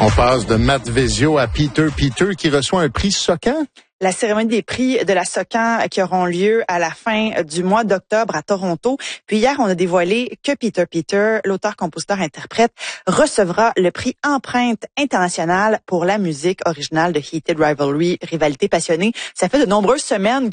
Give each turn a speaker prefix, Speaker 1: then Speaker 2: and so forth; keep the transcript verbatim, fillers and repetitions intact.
Speaker 1: On passe de Matt Vezio à Peter Peter qui reçoit un prix Socan.
Speaker 2: La cérémonie des prix de la Socan qui auront lieu à la fin du mois d'octobre à Toronto. Puis hier, on a dévoilé que Peter Peter, l'auteur-compositeur-interprète, recevra le prix Empreinte internationale pour la musique originale de Heated Rivalry, Rivalité passionnée. Ça fait de nombreuses semaines que